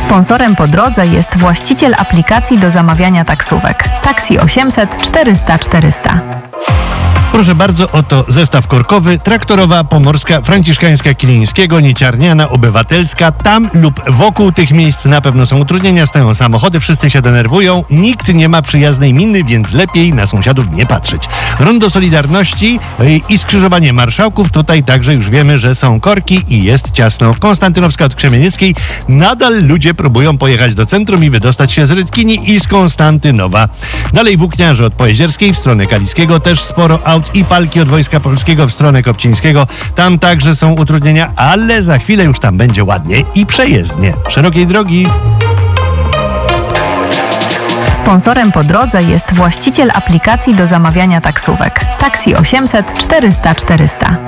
Sponsorem po drodze jest właściciel aplikacji do zamawiania taksówek. Taxi 800 400 400. Proszę bardzo, oto zestaw korkowy, traktorowa, pomorska, franciszkańska, Kilińskiego, Nieciarniana, Obywatelska. Tam lub wokół tych miejsc na pewno są utrudnienia, stoją samochody, wszyscy się denerwują, nikt nie ma przyjaznej miny, więc lepiej na sąsiadów nie patrzeć. Rondo Solidarności i skrzyżowanie Marszałków, tutaj także już wiemy, że są korki i jest ciasno. Konstantynowska od Krzemienieckiej, nadal ludzie próbują pojechać do centrum i wydostać się z Rydkini i z Konstantynowa. Dalej Włókniarze od Pojezierskiej w stronę Kaliskiego, też sporo aut i Palki od Wojska Polskiego w stronę Kopcińskiego. Tam także są utrudnienia, ale za chwilę już tam będzie ładnie i przejezdnie. Szerokiej drogi. Sponsorem po drodze jest właściciel aplikacji do zamawiania taksówek. Taxi 800 400 400.